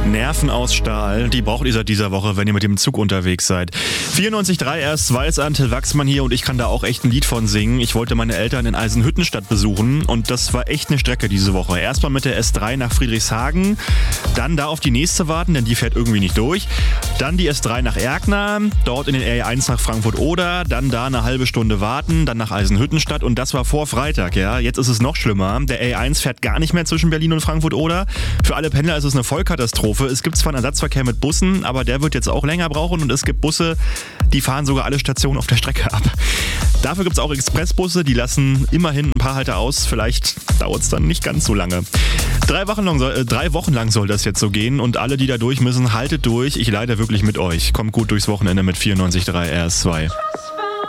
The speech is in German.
Nerven aus Stahl, die braucht ihr seit dieser Woche, wenn ihr mit dem Zug unterwegs seid. 94.3 RS2 ist Till Wachsmann hier und ich kann da auch echt ein Lied von singen. Ich wollte meine Eltern in Eisenhüttenstadt besuchen und das war echt eine Strecke diese Woche. Erstmal mit der S3 nach Friedrichshagen, dann da auf die nächste warten, denn die fährt irgendwie nicht durch. Dann die S3 nach Erkner, dort in den RE1 nach Frankfurt-Oder, dann da eine halbe Stunde warten, dann nach Eisenhüttenstadt und das war vor Freitag, ja. Jetzt ist es noch schlimmer. Der RE1 fährt gar nicht mehr zwischen Berlin und Frankfurt-Oder. Für alle Pendler ist es eine Vollkatastrophe. Es gibt zwar einen Ersatzverkehr mit Bussen, aber der wird jetzt auch länger brauchen und es gibt Busse, die fahren sogar alle Stationen auf der Strecke ab. Dafür gibt es auch Expressbusse, die lassen immerhin ein paar Halter aus. Vielleicht dauert es dann nicht ganz so lange. 3 Wochen lang soll das jetzt so gehen und alle, die da durch müssen, haltet durch. Ich leide wirklich mit euch. Kommt gut durchs Wochenende mit 94.3 RS2.